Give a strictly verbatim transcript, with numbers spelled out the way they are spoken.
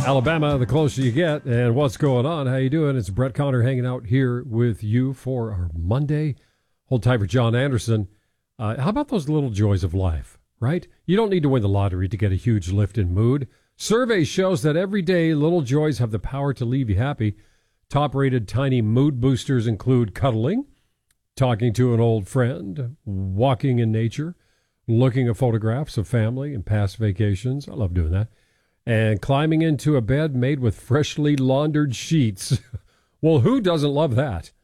Alabama, the closer you get. And what's going on? How you doing? It's Brett Conner hanging out here with you for our Monday. Hold tight for John Anderson. Uh, how about those little joys of life, right? You don't need to win the lottery to get a huge lift in mood. Survey shows that every day little joys have the power to leave you happy. Top-rated tiny mood boosters include cuddling, talking to an old friend, walking in nature, looking at photographs of family and past vacations. I love doing that. And climbing into a bed made with freshly laundered sheets. Well, who doesn't love that?